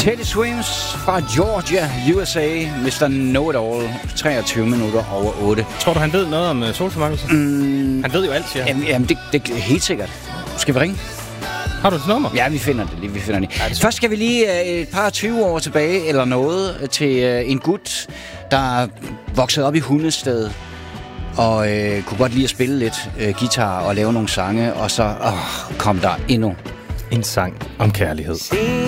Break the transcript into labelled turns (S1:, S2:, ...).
S1: Teddy Swims fra Georgia, USA. Mr. Know-It-All. 23 minutter over 8.
S2: Tror du, han ved noget om solformangelse? Han ved jo alt, siger han.
S1: Jamen det er helt sikkert. Skal vi ringe?
S2: Har du et nummer?
S1: Ja, vi finder det lige. Først skal vi lige et par 20 år tilbage, eller noget, til en gut, der voksede op i Hundested, og kunne godt lide at spille lidt guitar og lave nogle sange, og så kom der endnu
S2: en sang om kærlighed.